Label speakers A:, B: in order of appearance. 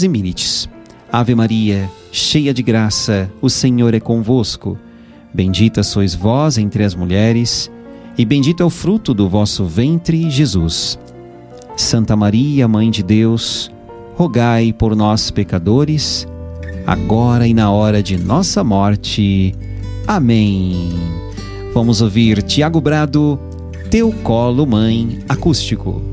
A: Semínites. Ave Maria, cheia de graça, o Senhor é convosco. Bendita sois vós entre as mulheres, e bendito é o fruto do vosso ventre, Jesus. Santa Maria, Mãe de Deus, rogai por nós, pecadores, agora e na hora de nossa morte. Amém. Vamos ouvir Tiago Brado, Teu Colo, Mãe, acústico.